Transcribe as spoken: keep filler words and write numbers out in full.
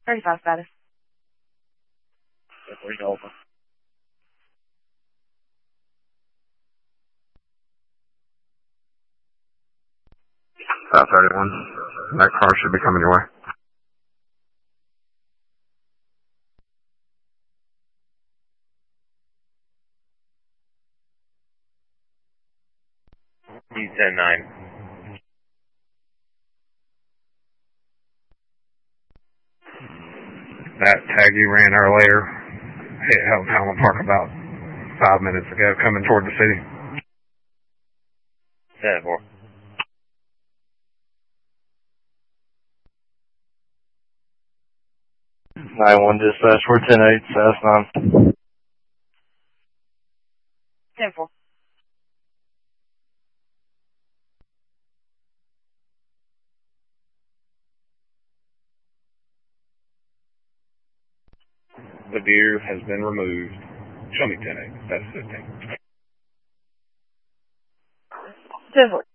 thirty-five status. Three Delta. five thirty-one. That car should be coming your way. E ten nine. That tag you ran earlier hit Helen Park about five minutes ago, coming toward the city. ten four. nine one dispatch, four ten eight, South nine. ten four. The deer has been removed. Show me ten eight. That's fifteen. ten four.